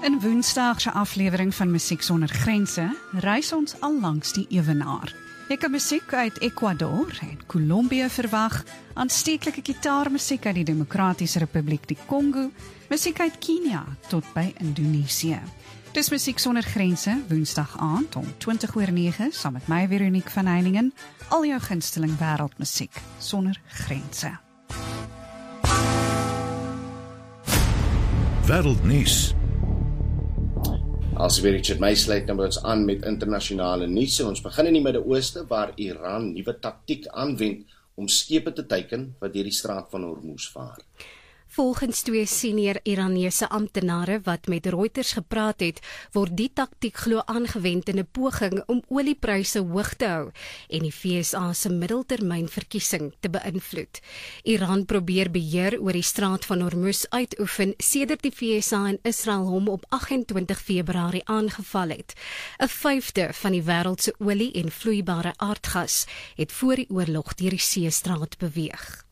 In Woensdag se aflewering van Musiek Sonder Grense reis ons al langs die ewenaar. Jy kan musiek uit Ecuador en Colombia verwag, aansteeklike gitaarmusiek uit die Demokratiese Republiek die Kongo, musiek uit Kenia tot by Indonesië. Dis Musiek Sonder Grense, Woensdag aand om 20:09, saam met my Veronique van Heiningen, al jou gunsteling wêreldmusiek sonder grense. Wêreldnuus. As weer Richard May sluit nou ons aan met internasionale nuus en ons begin in die Midde-Ooste waar Iran nuwe taktiek aanwend om skepe te teiken wat deur die straat van Hormuz vaar. Volgens 2 senior Iranese amptenare wat met Reuters gepraat het, word die taktiek glo aangewend in 'n poging om oliepryse hoog te hou en die VSA se middeltermynverkiesing te beïnvloed. Iran probeer beheer oor die straat van Hormuz uitoefen sedert die VSA en Israel hom op 28 Februarie aangeval het. 1/5 van die wêreld se olie en vloeibare aardgas het voor die oorlog deur die seestraat beweeg.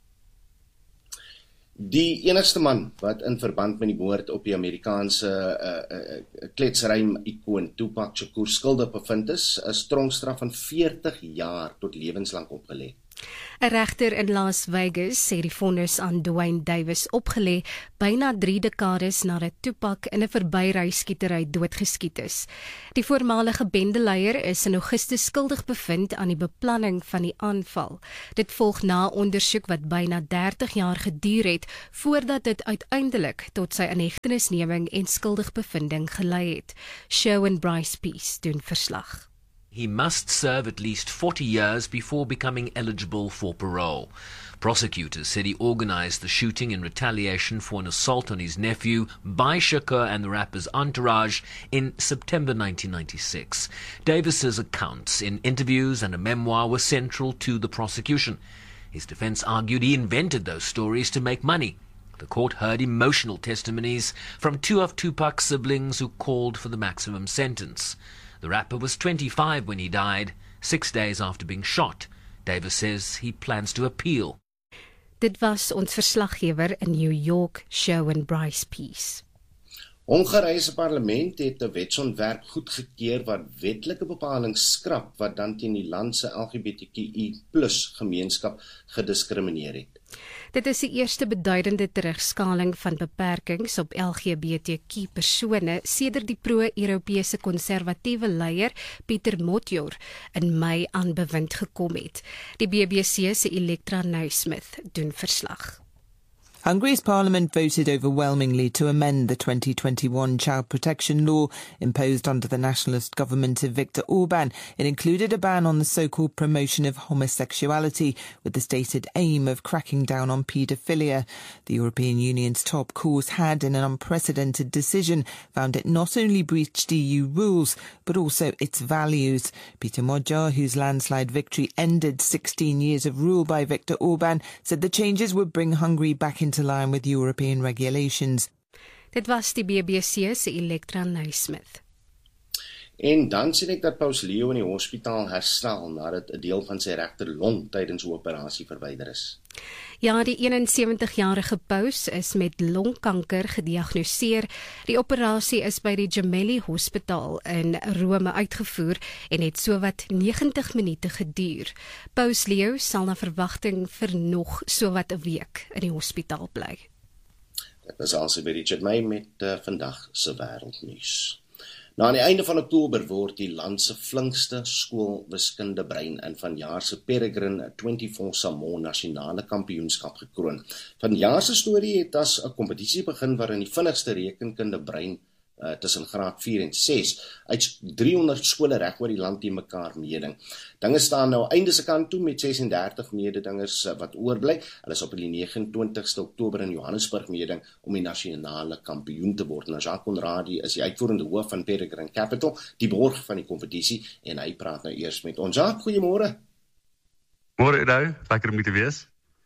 Die enigste man wat in verband met die moord op die Amerikaanse kletsruim-ikoon Tupac Shakur skuldig bevind is tronkstraf van 40 jaar tot lewenslang opgelê. 'n Regter in Las Vegas sê die vonnis aan Dwayne Davis opgelê byna 3 dekades nadat Tupac in 'n verbyryskietery doodgeskiet is. Die voormalige bendeleier is in Augustus skuldig bevind aan die beplanning van die aanval. Dit volg na ondersoek wat byna 30 jaar geduur het voordat dit uiteindelik tot sy inhegtenisneming en skuldigbevinding gelei het. Sherwin Bryce Peace doen verslag. He must serve at least 40 years before becoming eligible for parole. Prosecutors said he organized the shooting in retaliation for an assault on his nephew by Shakur and the rapper's entourage in September 1996. Davis's accounts in interviews and a memoir were central to the prosecution. His defense argued he invented those stories to make money. The court heard emotional testimonies from 2 of Tupac's siblings who called for the maximum sentence. The rapper was 25 when he died, 6 days after being shot. Davis says he plans to appeal. Dit was ons verslaggewer in New York, Sherwin Bryce Peace. Hongarye se parlement het 'n wetsontwerp goedgekeur wat wetlike bepalings skrap wat dan teen die land se LGBTQI+ gemeenskap gediskrimineer het. Dit is die eerste beduidende terugskaling van beperkings op LGBTQ persone sedert die pro-Europese konservatiewe leier Pieter Motjor in Mei aan bewind gekom het. Die BBC se Elektra Naismith doen verslag. Hungary's parliament voted overwhelmingly to amend the 2021 child protection law imposed under the nationalist government of Viktor Orban. It included a ban on the so-called promotion of homosexuality with the stated aim of cracking down on paedophilia. The European Union's top course had, in an unprecedented decision, found it not only breached EU rules, but also its values. Peter Magyar, whose landslide victory ended 16 years of rule by Viktor Orban, said the changes would bring Hungary back into line with European regulations. Dit was die BBC se Elektra Naismith. En dan sien ek dat Paus Leo in die hospitaal herstel nadat 'n deel van sy regterlong tydens 'n operasie verwyder is. Ja, die 71-jarige paus is met longkanker gediagnoseer. Die operasie is by die Gemelli Hospitaal in Rome uitgevoer en het sowat 90 minute geduur. Paus Leo sal na verwagting vir nog sowat 'n week in die hospitaal bly. Dit was also by Richard May met vandag se wêreldnuus. Nou aan die einde van Oktober word die land se flinkste skoolwiskunde brein in vanjaar se Peregrine 24 Samoa nasionale kampioenskap gekroon. Vanjaar se storie het as 'n kompetisie begin waarin die vinnigste rekenkunde brein tussen graad 4 en 6 uit 300 skole reg oor die land teen mekaar meeding. Dinge staan nou einde se kant toe met 36 mededingers wat oorbly. Hulle is op die 29ste Oktober in Johannesburg meeding om die nasionale kampioen te word. Nou Jacques Conradie is die uitvoerende hoof van Peregrine Capital, die borg van die kompetisie, en hy praat nou eers met ons. Jacques, goeiemôre. Môre nou, lekker om te wees.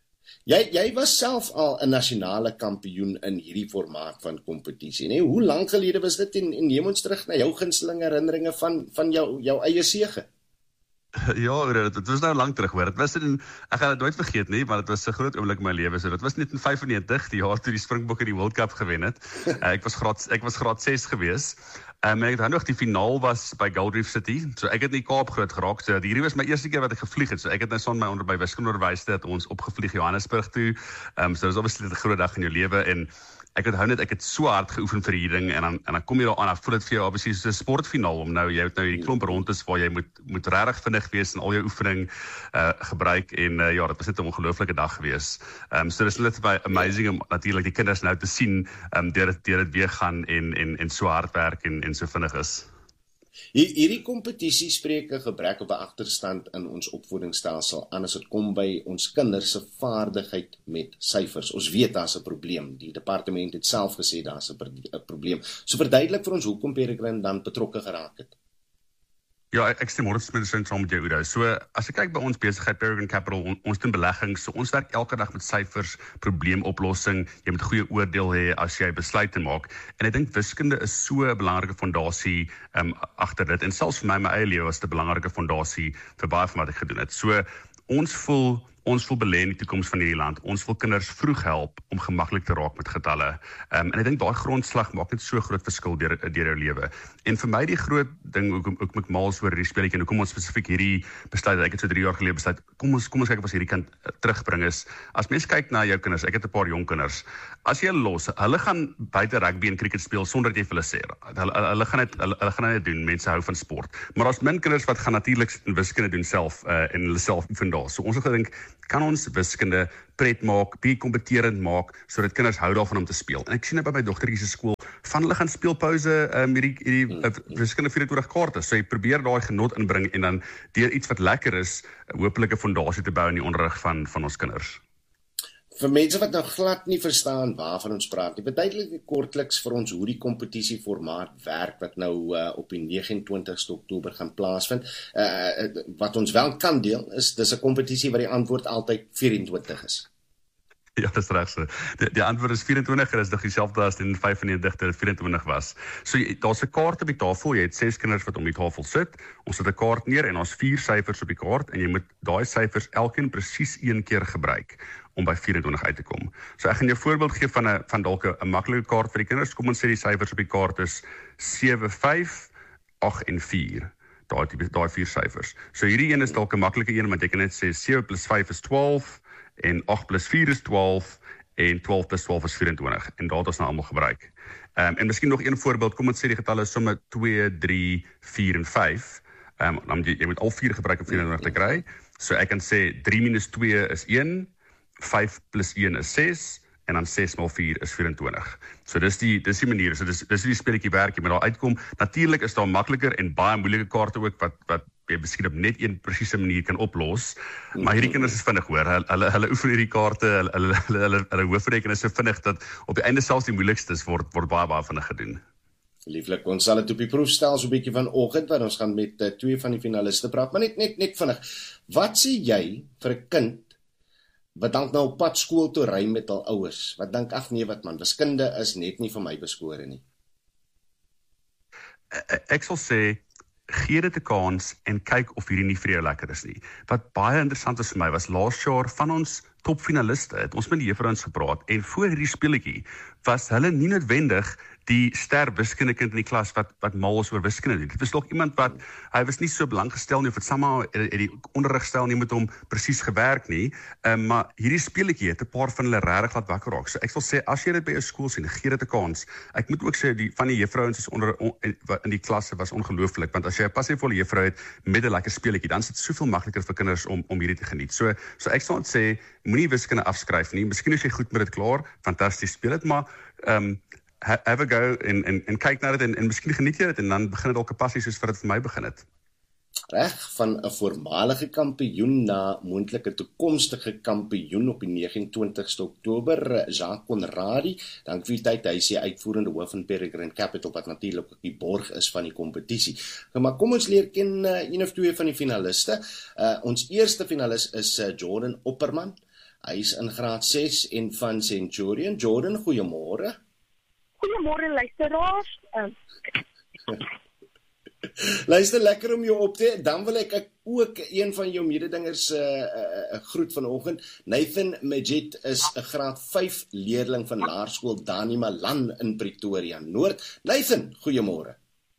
Jy was self al 'n nasionale kampioen in hierdie formaat van kompetisie, né? Hoe lank gelede was dit en neem ons terug na jou gunsteling herinneringe van jou eie sege? Ja, dit was nou lang terug hoor. Dit was ek gaan dit nooit vergeet nie, maar dit was 'n groot oomblik in my lewe. So dit was net in 95, die jaar toe die Springbokke die World Cup gewen het. Ek was graad 6 gewees. Ek het nog die finaal was by Gold Reef City. So ek het in die Kaap groot geraak. So hierdie was my eerste keer wat ek gevlieg het. So ek het nou saam met my by wiskundeonderwys het ons opgevlieg Johannesburg toe. So dit was obviously 'n groot dag in jou lewe en ek het so hard geoefen vir hierdie ding en dan kom jy daar aan, voel dit vir jou obviously soos 'n sportfinaal om nou jy het nou hierdie klomp rondes waar jy moet regtig vinnig wees en al jou oefening gebruik en ja, dit was net 'n ongelooflike dag gewees. So dis net baie amazing om natuurlik die kinders nou te sien deur dit weer gaan en so hard werk en so vinnig is. Hierdie kompetisie spreek 'n gebrek op 'n agterstand in ons opvoedingsstelsel aan as dit kom by ons kinders se vaardigheid met syfers. Ons weet daar's 'n probleem. Die departement het self gesê daar's 'n probleem. So verduidelik vir ons hoekom Peregrine dan betrokke geraak het. Ja, ek stem 100% saam met jou, Udo. So, as ek kyk by ons besigheid Peregrine Capital, ons doen beleggings, so ons werk elke dag met syfers, probleemoplossing, jy moet goeie oordeel hê as jy besluite maak. En ek dink wiskunde is so 'n belangrike fondasie agter dit. En selfs vir my eie lewe was dit 'n belangrike fondasie vir baie van wat ek gedoen het. So, ons wil belê in die toekoms van hierdie land. Ons wil kinders vroeg help om gemaklik te raak met getalle. En ek dink daai grondslag maak net so groot verskil deur jou lewe. En vir my die groot ding ook met Maals oor hierdie speletjie en hoekom ons spesifiek hierdie besluit, ek het so 3 jaar gelede besluit, kom ons kyk of ons hierdie kan terugbring is. As mens kyk na jou kinders, ek het 'n paar jong kinders. As jy los, hulle gaan buite rugby en cricket speel sonder dat jy vir hulle sê. Hulle gaan dit doen. Mense hou van sport. Maar daar's min kinders wat gaan natuurlik wiskunde doen self en hulle self oefen daar. So ons het gedink, kan ons wiskunde pret maak, bietjie kompeterend maak, sodat kinders hou daarvan om te speel. En ek sien by my dogtertjie se skool, van hulle gaan speelpouse hierdie wiskunde 24 kaarte. So jy probeer daai genot inbring en dan deur iets wat lekker is, hopelik 'n fondasie te bou in die onderrig van ons kinders. Vir mense wat nou glad nie verstaan waarvan ons praat nie, verduidelik kortliks vir ons hoe die kompetisieformaat werk wat nou op die 29ste Oktober gaan plaasvind. Wat ons wel kan deel is, dis 'n kompetisie waar die antwoord altyd 24 is. Ja, dis reg so. Die antwoord is 24 en is nog dieselfde as in 95 dit 24 was. So daar's 'n kaart op die tafel, jy het 6 kinders wat om die tafel sit. Ons sit 'n kaart neer en ons 4 syfers op die kaart en jy moet daai syfers elkeen presies 1 keer gebruik om by 24 uit te kom. So ek gaan jou 'n voorbeeld gee van dalk 'n maklike kaart vir die kinders. Kom ons sê die syfers op die kaart is 7, 5, 8 en 4. Daai 4 syfers. So hierdie een is dalk 'n maklike een want jy kan net sê 7 plus 5 is 12 en 8 plus 4 is 12 en 12 plus 12 is 24 en daai het ons nou almal gebruik. En miskien nog een voorbeeld, kom ons sê die getalle is somme 2, 3, 4 en 5. Dan jy moet al 4 gebruik om 24 te kry. So ek kan sê 3 minus 2 is 1, 5 plus 1 is 6 en dan 6 maal 4 is 24. So dis die manier. So dis die speletjie werk jy met daar uitkom. Natuurlik is daar makliker en baie moeilike kaarte ook wat jy miskien op net een presiese manier kan oplos. Maar hierdie kinders is vinnig hoor. Hulle oefen hierdie kaarte, hulle hoofreken is so vinnig dat op die einde selfs die moeilikstes word baie vinnig gedoen. Lieflik, ons sal dit op die proef stel so 'n bietjie vanoggend, want ons gaan met 2 van die finaliste praat, maar net vinnig. Wat sê jy vir 'n kind wat dalk nou op pad skool toe ry met hul ouers? Wat dink, ag nee, wat man, wiskunde is net nie vir my beskore nie. Ek sal sê, gee dit 'n kans en kyk of hierdie nie vir jou lekker is nie. Wat baie interessant was vir my was laas jaar van ons topfinaliste het ons met die juffrouens gepraat en voor hierdie speletjie was hulle nie noodwendig die ster wiskundekind in die klas wat mal is oor wiskunde doen. Dit was nog iemand wat hy was nie so belang gestel nie of dit somehow het die onderrigsstyl nie met hom presies gewerk nie. Maar hierdie speletjie het 'n paar van hulle regtig laat wakker raak. So ek sal sê as jy dit by jou skool sien, gee dit 'n kans. Ek moet ook sê van die juffrouens is in die klasse was ongelooflik want as jy 'n passievolle juffrou het met 'n lekker speletjie, dan is dit soveel makliker vir kinders om hierdie te geniet. So ek sal net sê moenie wiskunde afskryf nie. Miskien as jy goed met dit klaar, fantasties speel dit, maar have a go en kyk na dit en miskien geniet jy dit en dan begin dit dalk 'n passie soos wat dit vir my begin het. Reg, van 'n voormalige kampioen na moontlike toekomstige kampioen op die 29ste Oktober, Jacques Conradie. Dank vir die tyd, hy is die uitvoerende hoof van Peregrine Capital wat natuurlik ook die borg is van die kompetisie. Maar kom ons leer ken een of twee van die finaliste. Ons eerste finalis is Jordan Opperman. Hy is in graad 6 en van Centurion. Jordan, goeiemôre. Goeiemôre luisteraars. Luister, lekker om jou op te. Dan wil ek ook een van jou mededingers groet vanoggend. Nathan Majid is 'n graad 5 leerling van Laerskool Dani Malan in Pretoria Noord. Nathan, goeiemôre.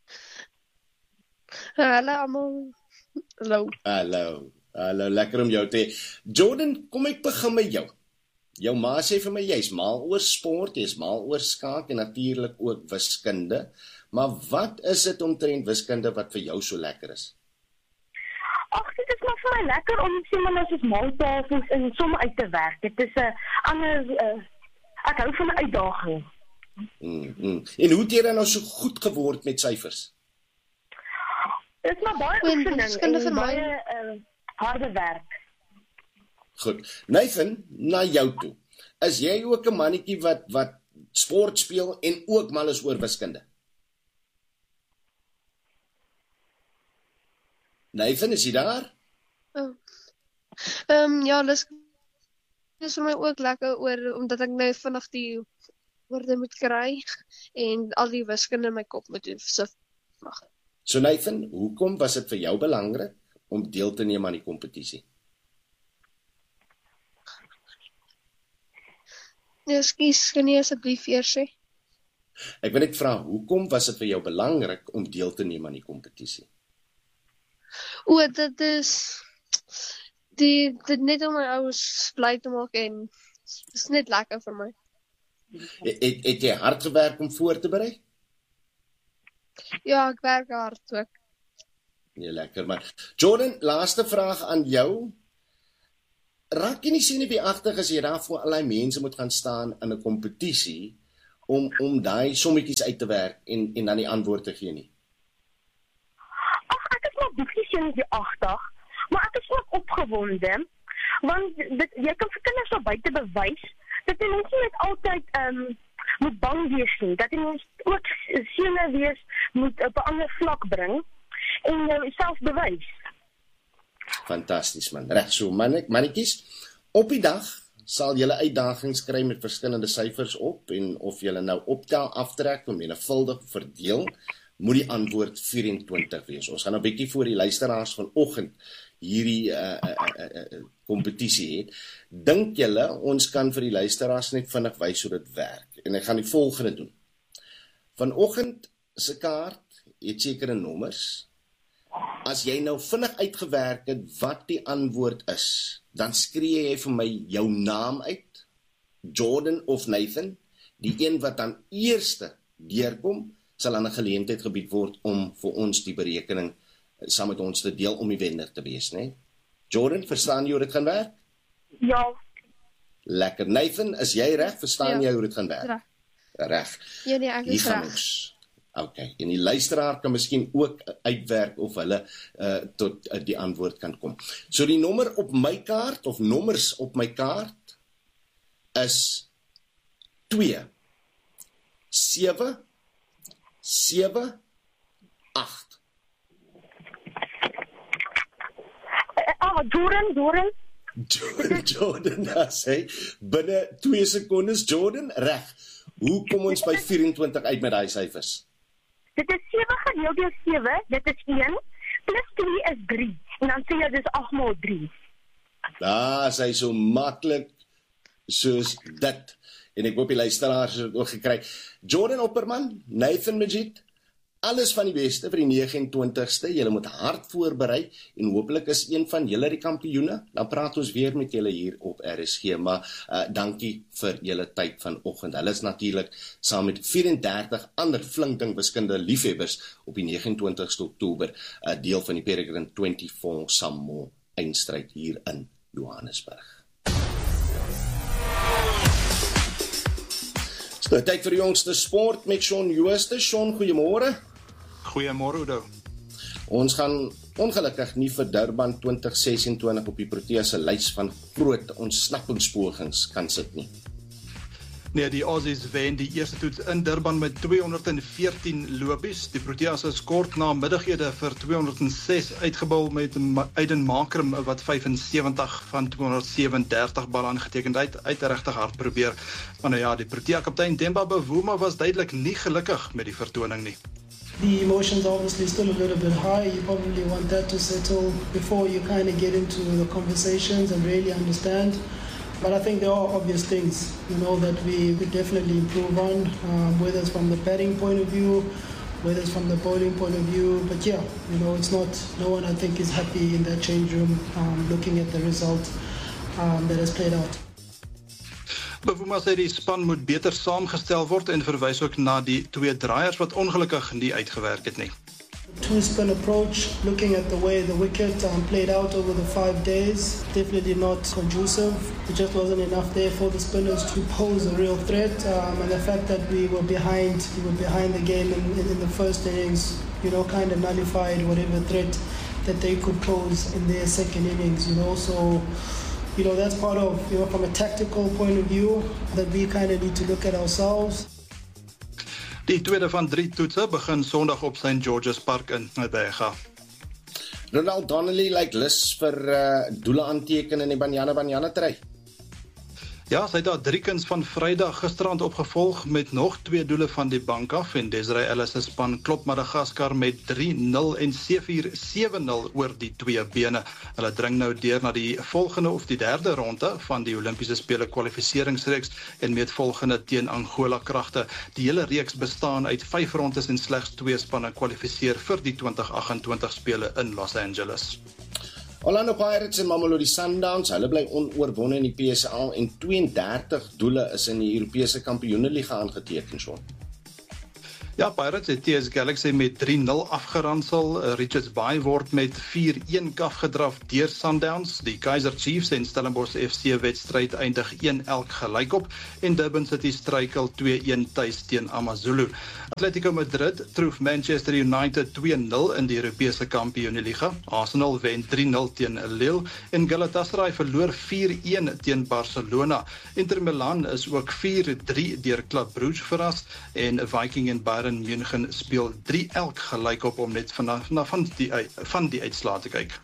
Hallo almal. Hallo, lekker om jou te hê. Jordan, kom ek begin met jou. Jou ma sê vir my, jy's mal oor sport, jy's mal oor skaak en natuurlik ook wiskunde. Maar wat is dit omtrent wiskunde wat vir jou so lekker is? Ag, dit is maar vir my lekker om sê maar nou soos maaltafels en somme uit te werk. Dit is 'n ander ek hou van 'n uitdaging. En hoe het jy dan nou so goed geword met syfers? Dit is maar baie oefening en baie harde werk. Goed. Nathan, na jou toe. Is jy ook 'n mannetjie wat sport speel en ook mal is oor wiskunde? Nathan, is jy daar? Ja, dis vir my ook lekker omdat ek nou vinnig die woorde moet kry en al die wiskunde in my kop moet doen. So Nathan, hoekom was dit vir jou belangrik om deel te neem aan die kompetisie? Ekskuus, kan jy asseblief eers sê? Ek wil net vra, hoekom was dit vir jou belangrik om deel te neem aan die kompetisie? Dit is dit net om my ouers bly te maak en dit is net lekker vir my. Het jy hard gewerk om voor te berei? Ja, ek werk hard ook. Nee, lekker maar. Jordan, laaste vraag aan jou. Raak jy nie senuweeagtig as jy daar voor allerlei mense moet gaan staan in 'n kompetisie om daai sommetjies uit te werk en dan die antwoord te gee nie? Ag, ek is maar bietjie senuweeagtig, maar ek is ook opgewonde, want jy kan vir kinders daar buite bewys dat jy nie net altyd moet bang wees nie, dat jy ook senuwees moet op 'n ander vlak bring en jouself bewys. Fantasties man, reg so mannetjies, op die dag sal julle uitdagings kry met verskillende syfers op en of julle nou optel, aftrek, vermenigvuldig, verdeel, moet die antwoord 24 wees. Ons gaan nou 'n bietjie voor die luisteraars vanoggend hierdie kompetisie het. Dink julle ons kan vir die luisteraars net vinnig wys hoe dit werk? En ek gaan die volgende doen. Vanoggend se kaart het sekere nommers. As jy nou vinnig uitgewerk het wat die antwoord is, dan skree jy vir my jou naam uit, Jordan of Nathan. Die een wat dan eerste deurkom, sal aan 'n geleentheid gebied word om vir ons die berekening saam met ons te deel om die wenner te wees, né? Jordan, verstaan jy hoe dit gaan werk? Ja. Lekker. Nathan, is jy reg? Verstaan jy hoe dit gaan werk? Reg. Ja, nee, ek is reg. Okay, en die luisteraar kan miskien ook uitwerk of hulle tot die antwoord kan kom. So die nommer op my kaart, of nommers op my kaart, is 2, 7, 7, 8. Jordan, sê, binne 2 sekondes, Jordan, reg. Hoe kom ons by 24 uit met daai syfers? Dit is 7 gedeel deur 7, dit is 1, plus 2 is 3, en dan sê jy dis 8 maal 3. Sy so maklik soos dit. En ek hoop die luisteraars het ook gekry. Jordan Opperman, Nathan Majid, alles van die beste vir die 29ste. Julle moet hard voorberei en hopelik is een van julle die kampioene. Dan praat ons weer met julle hier op RSG, maar dankie vir julle tyd vanoggend. Hulle is natuurlik saam met 34 ander flinkding wiskunde liefhebbers op die 29ste Oktober deel van die Peregrine 24 Samoa eindstryd hier in Johannesburg. So, tyd vir die jongste sport met Shaun Jooste. Shaun, goeiemôre. Goeiemôre, Oudo. Ons gaan ongelukkig nie vir Durban 2026 op die Protea se lys van groot ontsnappingspogings kan sit nie. Nee, die Aussies wen die eerste toets in Durban met 214 lopies. Die Proteas is kort na middaghede vir 206 uitgebal met Aiden Makram wat 75 van 237 bal aangeteken het. Uit regtig hard probeer. Maar nou ja, die Protea kaptein Demba Bavuma was duidelik nie gelukkig met die vertoning nie. The emotions obviously still a little bit high. You probably want that to settle before you kind of get into the conversations and really understand. But I think there are obvious things, that we could definitely improve on, whether it's from the batting point of view, whether it's from the bowling point of view. But yeah, it's not, no one I think is happy in that change room looking at the result that has played out. Bavuma sê die span moet beter saamgestel word en verwys ook na die twee draaiers wat ongelukkig nie uitgewerk het nie. Two-spin approach, looking at the way the wicket played out over the 5 days, definitely not conducive. It just wasn't enough there for the spinners to pose a real threat, and the fact that we were behind the game in the first innings, kind of nullified whatever threat that they could pose in their second innings, so that's part of, from a tactical point of view, that we kind of need to look at ourselves. Die tweede van 3 toetse begin Sondag op St. George's Park in Bega. Ronald Donnelly lyk lus vir doele aanteken in die Banyana try. Ja, hy het daar 3 kuns van Vrydag gisterand opgevolg met nog 2 doele van die bank af en Desiree Ellis se span klop Madagaskar met 3-0 en 7-0 oor die 2 bene. Hulle dring nou deur na die volgende of die 3de ronde van die Olimpiese Spele kwalifikasieringsreeks en meet volgende teen Angola kragte. Die hele reeks bestaan uit 5 rondes en slegs 2 spanne kwalifiseer vir die 2028 Spele in Los Angeles. Orlando Pirates en Mamelodi Sundowns, hulle bly onoorwonne in die PSL en 32 doele is in die Europese Kampioenenliga aangeteken, Sean. Ja, Pirates het TS Galaxy met 3-0 afgeransel. Richards Bay word met 4-1 afgedraf deur Sundowns. Die Kaizer Chiefs en Stellenbosch FC wedstryd eindig 1-1 gelykop en Durban City struikel 2-1 tuis teen AmaZulu. Atletico Madrid troef Manchester United 2-0 in die Europese Kampioenenliga. Arsenal wen 3-0 teen Lille en Galatasaray verloor 4-1 teen Barcelona. Inter Milan is ook 4-3 deur Club Brugge verras en Viking en Bayern München speel 3-1 gelykop om net van die uitslae te kyk.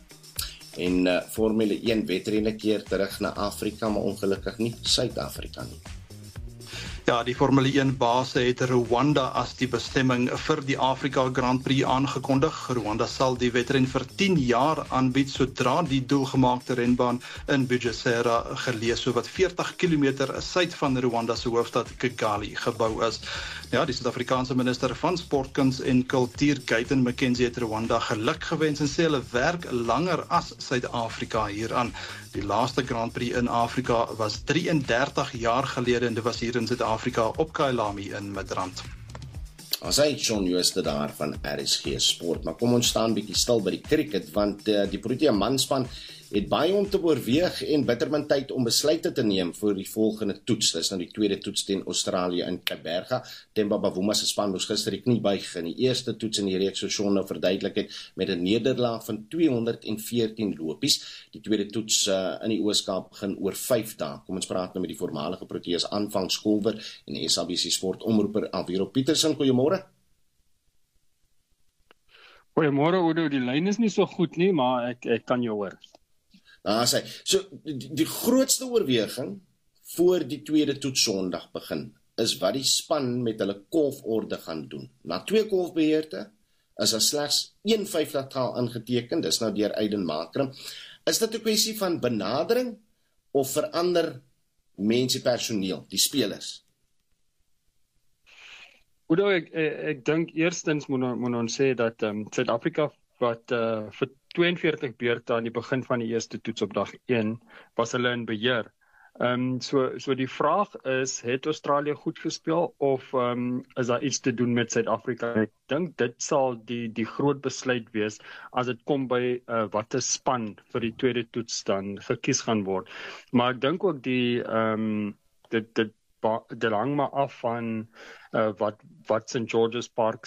En Formule 1 wedrenne keer terug na Afrika, maar ongelukkig nie Suid-Afrika nie. Ja, die Formule 1 baas het Rwanda as die bestemming vir die Afrika Grand Prix aangekondig. Rwanda sal die wedren vir 10 jaar aanbied sodra die doelgemaakte renbaan in Bugesera geleë so wat 40 km suid van Rwanda se hoofstad Kigali gebou is. Ja, die Suid-Afrikaanse minister van Sportkuns en Kultuur, Gayton McKenzie, het Rwanda geluk gewens en sê hulle werk langer as Suid-Afrika hieraan. Die laaste Grand Prix in Afrika was 33 jaar gelede en dit was hier in Suid-Afrika op Kailami in Midrand. As hy Sean Jooste daar van RSG Sport, maar kom ons staan bietjie stil by die cricket, want die Protea manspan het baie om te oorweeg en bittermin tyd om besluite te neem vir die volgende toets. Dis nou die tweede toets teen Australië in Kaapberga. Themba Bavuma se span moes gister die knie buig in die eerste toets in die reeks, so Sean nou verduidelik het, met 'n nederlaag van 214 lopies. Die tweede toets in die Oos-Kaap begin oor 5 dae. Kom ons praat nou met die voormalige Proteas aanvangskolwer en SABC Sport omroeper Alviro Petersen. Goeiemôre. Goeiemôre Oudo, die lyn is nie so goed nie, maar ek kan jou hoor. So die grootste oorweging voor die tweede toets Sondag begin is wat die span met hulle kolforde gaan doen. Na 2 kolfbeheerte is slegs 1 vyftigtal aangeteken, dis nou deur Aiden Makram. Is dit 'n kwessie van benadering of verander mense personeel, die spelers? Oudo, ek dink eerstens moet ons sê dat Suid-Afrika wat vir 42 beurte aan die begin van die eerste toets op dag 1 was hulle in beheer. So die vraag is, het Australië goed gespeel of is daar iets te doen met Suid-Afrika? Ek dink dit sal die groot besluit wees as dit kom by watter span vir die tweede toets dan gekies gaan word. Maar ek dink ook dit hang maar af van wat St. George's Park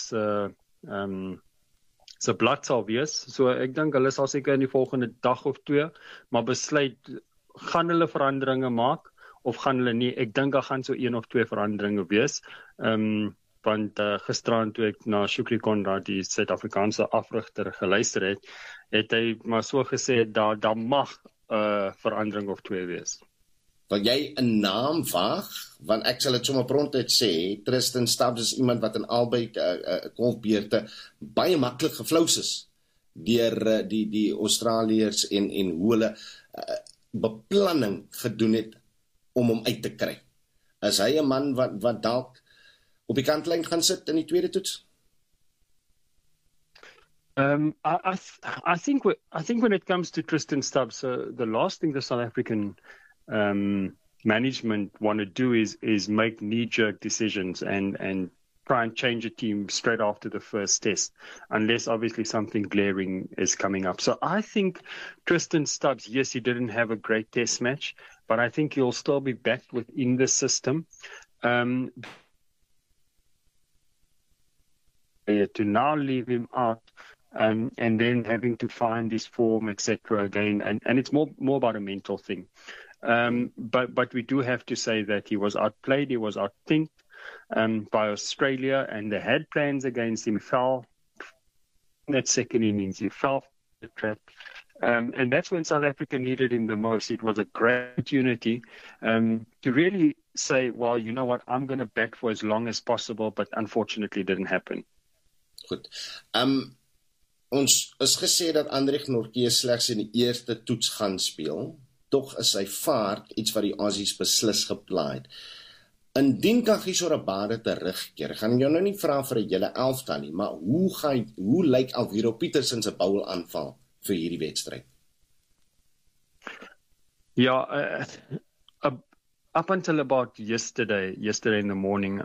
se blad sal wees. So ek dink hulle sal seker in die volgende dag of 2 maar besluit, gaan hulle veranderinge maak of gaan hulle nie. Ek dink daar gaan so 1 of 2 veranderinge wees. Want gisterand toe ek na Shukri Conrad, die Suid-Afrikaanse afrigter, geluister het hy maar so gesê daar mag verandering of 2 wees. Wil jy 'n naam waag? Want ek sal dit sommer prontuit sê, Tristan Stubbs is iemand wat in albei golfbeurte baie maklik geflous is deur die Australiërs en hoe hulle beplanning gedoen het om hom uit te kry. Is hy 'n man wat dalk op die kantlyn gaan sit in die tweede toets? I think when it comes to Tristan Stubbs, the last thing the South African management want to do is make knee-jerk decisions and try and change a team straight after the first test, unless obviously something glaring is coming up. So I think Tristan Stubbs, yes, he didn't have a great test match, but I think he'll still be back within the system. To now leave him out and then having to find his form, etc. again, and it's more about a mental thing. But we do have to say that he was outplayed, he was outthinked by Australia, and they had plans against him. Fell in that second innings, he fell the trap. And that's when South Africa needed him the most. It was a great opportunity to really say, well, you know what, I'm going to bat for as long as possible, but unfortunately it didn't happen. Goed. Ons is gesê dat Anrich Nortje slegs in die eerste toets gaan speel. Tog is sy vaart iets wat die Aussies beslis geplaai het. Indien Kagiso Rabada terugkeer, ek gaan jou nou nie vra vir 'n hele elftal nie, maar hoe lyk Alvaro Petersen se boulaanval vir hierdie wedstryd? Yeah, up until about yesterday in the morning,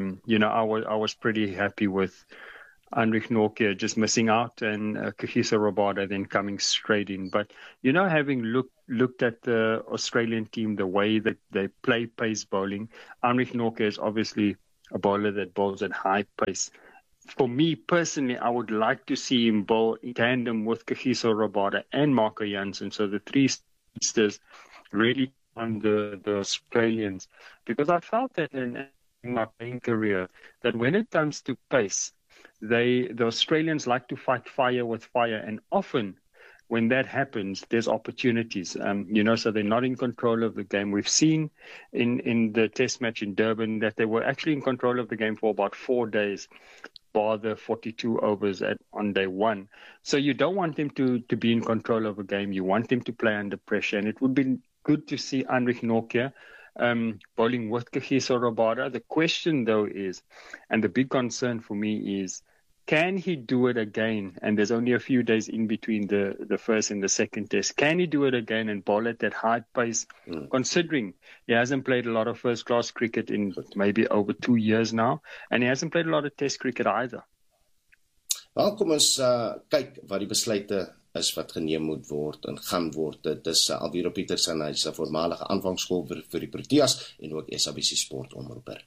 I was pretty happy with Anrich Nortje just missing out and Kagiso Rabada then coming straight in. But, having looked at the Australian team, the way that they play pace bowling, Anrich Nortje is obviously a bowler that bowls at high pace. For me personally, I would like to see him bowl in tandem with Kagiso Rabada and Marco Jansen. So the three sisters really on the Australians. Because I felt that in my playing career, that when it comes to pace, the Australians like to fight fire with fire, and often when that happens, there's opportunities, so they're not in control of the game. We've seen in the test match in Durban that they were actually in control of the game for about 4 days, bar the 42 overs on day one. So you don't want them to be in control of a game. You want them to play under pressure, and it would be good to see Anrich Nortje bowling with Kagiso Rabada. The question, though, is, and the big concern for me is, can he do it again? And there's only a few days in between the first and the second test. Can he do it again and bowl at that high pace, considering he hasn't played a lot of first-class cricket in maybe over 2 years now, and he hasn't played a lot of test cricket either? Wel, kom ons kyk wat die besluite is wat geneem moet word en gaan word. Dit is Alvaro Petersen, hy is 'n voormalige aanvangsgolfer vir die Proteas en ook SABC sportomroeper.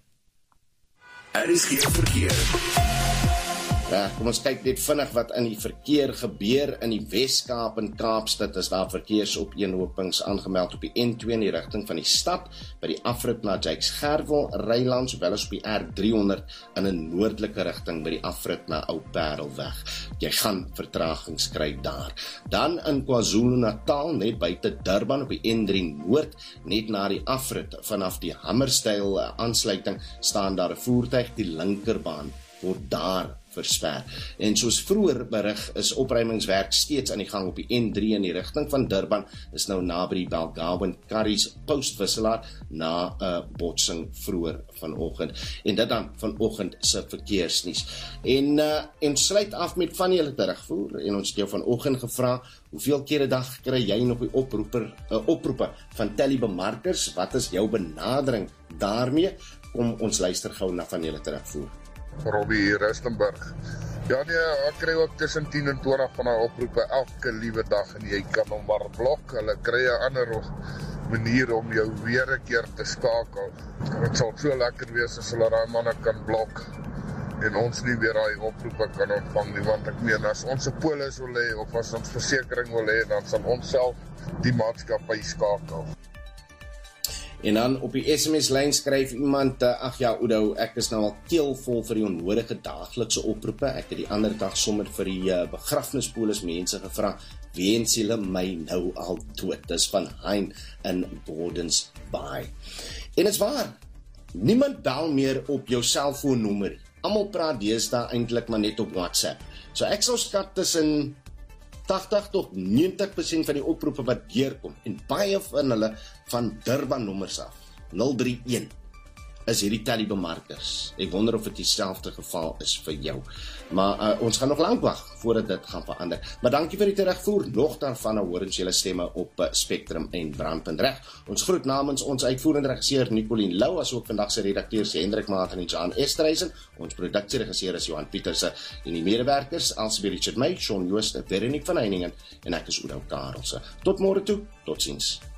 Is geen verkeer. Kom ons kyk net vinnig wat in die verkeer gebeur in die Wes-Kaap en Kaapstad. Is daar verkeersopeenhopings aangemeld op die N2 in die rigting van die stad, by die afrit na Jakes Gerwel, Ryland, sowel as op die R300 in 'n noordelike rigting by die afrit na Ou Parelweg. Jy gaan vertragings kry daar. Dan in KwaZulu-Natal, net buite Durban op die N3 Noord, net na die afrit vanaf die Hammersdale aansluiting, staan daar 'n voertuig, die linkerbaan word daar versper. En soos vroeër berig is opruimingswerk steeds aan die gang op die N3 in die rigting van Durban, is nou naby die Belgawan Curries postwisselaar na 'n botsing vroeër vanoggend. En dit dan vanoggend se verkeersnuus. En sluit af met van julle terugvoer, en ons het jou vanoggend gevra, hoeveel keer 'n dag kry jy nog die oproepe van telebemarkers? Wat is jou benadering daarmee? Kom ons luister gou na van julle terugvoer. Robbie Rustenburg. Ja nee, ek kry ook tussen 10 en 20 van die oproepe elke liewe dag, en jy kan hom maar blok. Hulle kry 'n ander manier om jou weer 'n keer te skakel. Dit sal so lekker wees as hulle daai manne kan blok en ons nie weer daai oproepe kan ontvang nie, want ek meen as ons 'n polis wil hê of as ons versekering wil hê, dan sal ons self die maatskappy skakel. En dan op die SMS-lyn skryf iemand, ag ja, Oudo, ek is nou al keelvol vir die onnodige daaglikse oproepe. Ek het die ander dag sommer vir die begrafnispolis mense gevra, wens julle my nou al dood. Dis van Hein in Gordons Bay. En dit is waar, niemand bel meer op jou selfoonnommer. Almal praat deesdae eintlik maar net op WhatsApp. So ek sou skat tussen 80 tot 90% van die oproepe wat deurkom, en baie van hulle van Durban nommers af, 031, is hierdie telebemarkers. Ek wonder of dit dieselfde geval is vir jou. Maar ons gaan nog lank wag voordat dit gaan verander. Maar dankie vir die terugvoer. Nog daarvan hoor ons julle stemme op Spectrum en Brandpunt Reg. Ons groet namens ons uitvoerende regisseur Nicoline Lou, as ook vandag se redakteurs Hendrik Maat en Jan Estreisen. Ons produksieregisseur is Johan Pieterse en die medewerkers Elsbeth Richard May, Shaun Jooste, Veronique van Heiningen en ek is Oudo Karelse. Tot môre toe. Totsiens.